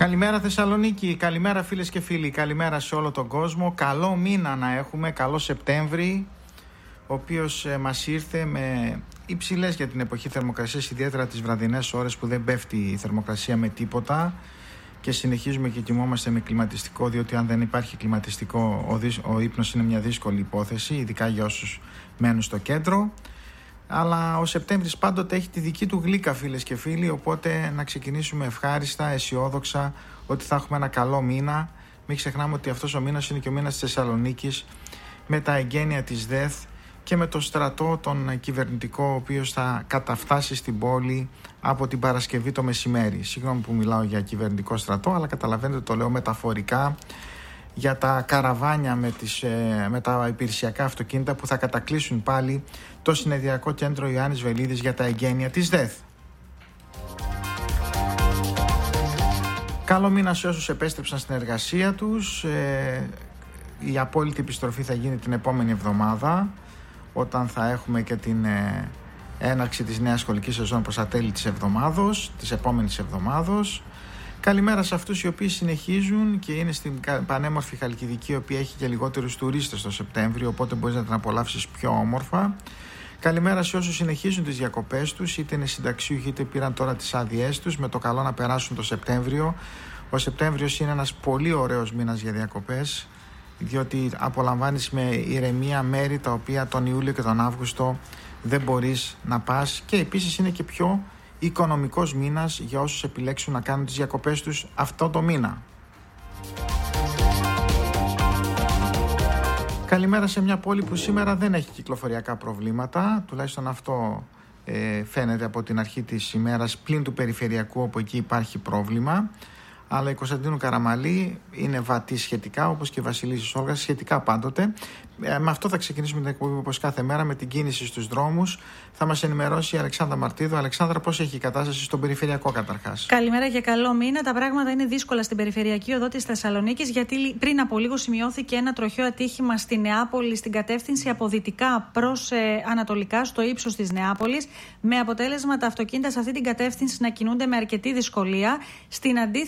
Καλημέρα Θεσσαλονίκη, καλημέρα φίλες και φίλοι, καλημέρα σε όλο τον κόσμο. Καλό μήνα να έχουμε, καλό Σεπτέμβρη, ο οποίος μας ήρθε με υψηλές για την εποχή θερμοκρασίες, ιδιαίτερα τις βραδινές ώρες που δεν πέφτει η θερμοκρασία με τίποτα και συνεχίζουμε και κοιμόμαστε με κλιματιστικό, διότι αν δεν υπάρχει κλιματιστικό ο ύπνος είναι μια δύσκολη υπόθεση, ειδικά για όσους μένουν στο κέντρο. Αλλά ο Σεπτέμβρης πάντοτε έχει τη δική του γλύκα, φίλες και φίλοι, οπότε να ξεκινήσουμε ευχάριστα, αισιόδοξα ότι θα έχουμε ένα καλό μήνα. Μην ξεχνάμε ότι αυτός ο μήνας είναι και ο μήνας της Θεσσαλονίκης, με τα εγγένεια της ΔΕΘ και με το στρατό τον κυβερνητικό, ο οποίος θα καταφτάσει στην πόλη από την Παρασκευή το μεσημέρι. Συγγνώμη που μιλάω για κυβερνητικό στρατό, αλλά καταλαβαίνετε το λέω μεταφορικά, για τα καραβάνια με τα υπηρεσιακά αυτοκίνητα που θα κατακλείσουν πάλι το συνεδριακό κέντρο Ιωάννης Βελίδης για τα εγγένεια της ΔΕΘ. Καλό μήνα σε όσους επέστρεψαν στην εργασία τους. Η απόλυτη επιστροφή θα γίνει την επόμενη εβδομάδα, όταν θα έχουμε και την έναρξη της νέας σχολικής σεζόν προς τα τέλη της επόμενης εβδομάδος. Καλημέρα σε αυτούς οι οποίοι συνεχίζουν και είναι στην πανέμορφη Χαλκιδική, η οποία έχει και λιγότερους τουρίστες το Σεπτέμβριο, οπότε μπορείς να την απολαύσεις πιο όμορφα. Καλημέρα σε όσους συνεχίζουν τις διακοπές τους, είτε είναι συνταξιούχοι είτε πήραν τώρα τις άδειές τους, με το καλό να περάσουν το Σεπτέμβριο. Ο Σεπτέμβριος είναι ένας πολύ ωραίος μήνας για διακοπές, διότι απολαμβάνεις με ηρεμία μέρη τα οποία τον Ιούλιο και τον Αύγουστο δεν μπορείς να πας, και επίσης είναι και πιο οικονομικός μήνας για όσους επιλέξουν να κάνουν τις διακοπές τους αυτό το μήνα. Καλημέρα σε μια πόλη που σήμερα δεν έχει κυκλοφοριακά προβλήματα, τουλάχιστον αυτό φαίνεται από την αρχή της ημέρας, πλην του περιφερειακού, όπου εκεί υπάρχει πρόβλημα. Αλλά η Κωνσταντίνου Καραμαλή είναι βατή σχετικά, όπως και η Βασιλίσσης Όλγας, σχετικά πάντοτε. Με αυτό θα ξεκινήσουμε την εκπομπή, όπως κάθε μέρα, με την κίνηση στους δρόμους. Θα μας ενημερώσει η Αλεξάνδρα Μαρτίδου. Αλεξάνδρα, πώς έχει η κατάσταση στον περιφερειακό καταρχάς? Καλημέρα και καλό μήνα. Τα πράγματα είναι δύσκολα στην περιφερειακή οδό της Θεσσαλονίκης, γιατί πριν από λίγο σημειώθηκε ένα τροχαίο ατύχημα στη Νεάπολη, στην κατεύθυνση από δυτικά προς ανατολικά, στο ύψος της Νεάπολης, με αποτέλεσμα τα αυτοκίνητα σε αυτή την κατεύθυνση να κινούνται με αρκετή δυσκολία. Στην